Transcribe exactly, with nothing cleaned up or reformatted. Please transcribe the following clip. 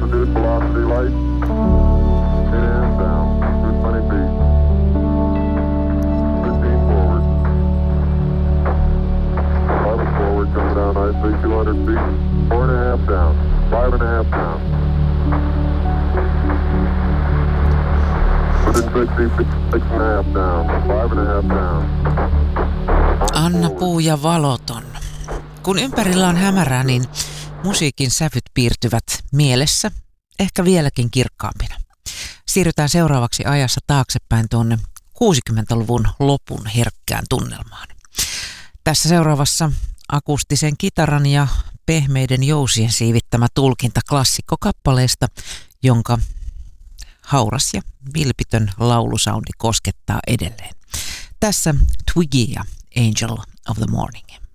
reduce velocity light. eight and down. Through twenty feet. fifteen forward. eleven forward, coming down nicely. two hundred feet. Four and a half down. Five and a half down. one sixty, six and a half down. Five and a half down. Anna puu ja valoton. Kun ympärillä on hämärää, niin musiikin sävyt piirtyvät mielessä, ehkä vieläkin kirkkaampina. Siirrytään seuraavaksi ajassa taaksepäin tuonne kuusikymmentäluvun lopun herkkään tunnelmaan. Tässä seuraavassa akustisen kitaran ja pehmeiden jousien siivittämä tulkinta klassikkokappaleesta, jonka hauras ja vilpitön laulusoundi koskettaa edelleen. Tässä Twiggy ja Angel of the Morning.